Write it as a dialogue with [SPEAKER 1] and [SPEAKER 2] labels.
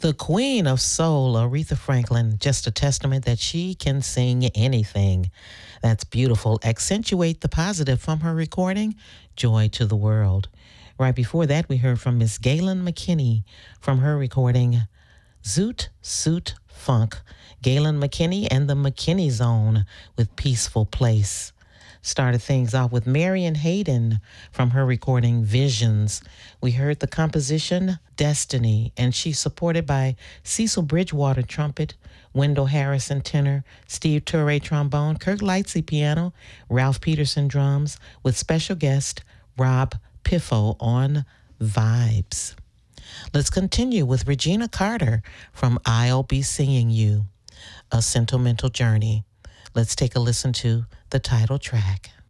[SPEAKER 1] The Queen of Soul, Aretha Franklin, just a testament that she can sing anything. That's beautiful. Accentuate the positive from her recording, Joy to the World. Right before that, we heard from Miss Galen McKinney from her recording, Zoot Suit Funk. Galen McKinney and the McKinney Zone with Peaceful Place. Started things off with Marion Hayden from her recording Visions. We heard the composition Destiny, and she's supported by Cecil Bridgewater trumpet, Wendell Harrison tenor, Steve Turre trombone, Kirk Lightsey piano, Ralph Peterson drums, with special guest Rob Piffo on vibes. Let's continue with Regina Carter from I'll Be Singing You, A Sentimental Journey. Let's take a listen to the title track.